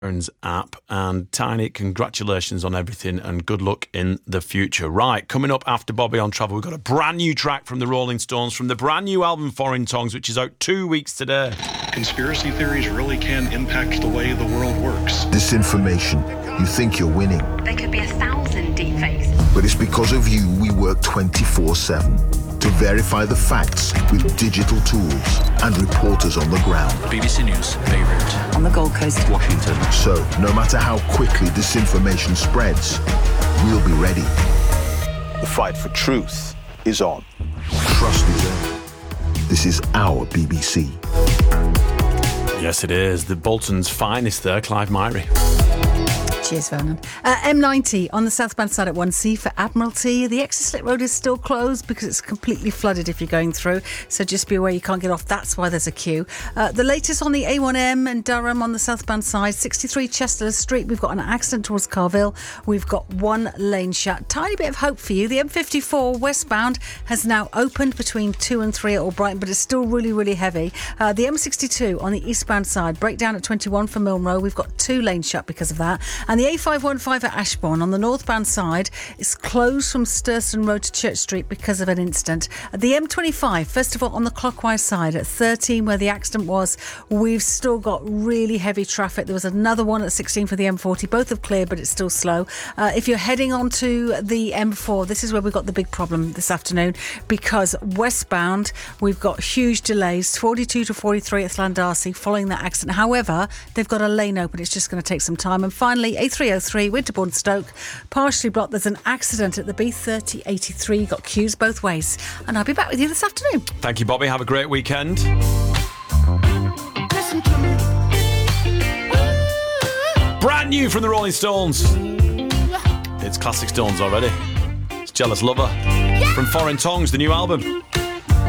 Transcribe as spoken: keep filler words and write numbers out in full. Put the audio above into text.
app. And Tiny, congratulations on everything and good luck in the future. Right, coming up after Bobby on Travel, we've got a brand new track from the Rolling Stones from the brand new album Foreign Tongues, which is out two weeks today. Conspiracy theories really can impact the way the world works. Disinformation. You think you're winning. There could be a thousand deepfakes. But it's because of you we work twenty-four seven to verify the facts with digital tools and reporters on the ground. B B C News, Beirut. On the Gold Coast. Washington. So, no matter how quickly disinformation spreads, we'll be ready. The fight for truth is on. Trust is earned. This is our B B C. Yes, it is. The Bolton's finest there, Clive Myrie. Cheers, Vernon. Uh, M ninety on the southbound side at one C for Admiralty. The Exeter Road is still closed because it's completely flooded if you're going through. So just be aware you can't get off. That's why there's a queue. Uh, the latest on the A one M and Durham on the southbound side, sixty-three Chester Street. We've got an accident towards Carville. We've got one lane shut. Tiny bit of hope for you. The M fifty-four westbound has now opened between two and three at Albrighton, but it's still really, really heavy. Uh, the M sixty-two on the eastbound side, breakdown at twenty-one for Milnrow. We've got two lanes shut because of that. And the A five fifteen at Ashbourne on the northbound side is closed from Sturston Road to Church Street because of an incident. At the M twenty-five, first of all, on the clockwise side at thirteen where the accident was, we've still got really heavy traffic. There was another one at sixteen for the M forty. Both have cleared, but it's still slow. Uh, if you're heading on to the M four, this is where we've got the big problem this afternoon because westbound, we've got huge delays, forty-two to forty-three at Llandarcy following that accident. However, they've got a lane open. It's just going to take some time. And finally, A three oh three, Winterbourne Stoke, partially blocked. There's an accident at the B thirty eighty-three. Got queues both ways. And I'll be back with you this afternoon. Thank you, Bobby. Have a great weekend. Brand new from the Rolling Stones. It's classic Stones already. It's Jealous Lover from Foreign Tongues, the new album.